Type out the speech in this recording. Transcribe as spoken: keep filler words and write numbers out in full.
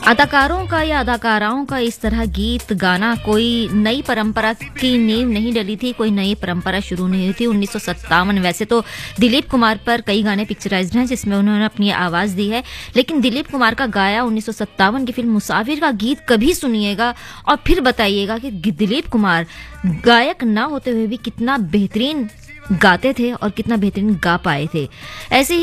अदाकारों का या अदाकाराओं का इस तरह गीत गाना कोई नई परंपरा की नींव नहीं डली थी, कोई नई परंपरा शुरू नहीं हुई थी। उन्नीस सौ सत्तावन वैसे तो दिलीप कुमार पर कई गाने पिक्चराइज्ड हैं जिसमें उन्होंने अपनी आवाज़ दी है, लेकिन दिलीप कुमार का गाया उन्नीस सौ सत्तावन की फिल्म मुसाफिर का गीत कभी सुनिएगा और फिर बताइएगा कि दिलीप कुमार गायक ना होते हुए भी कितना बेहतरीन गाते थे और कितना बेहतरीन गा पाए थे। ऐसे ही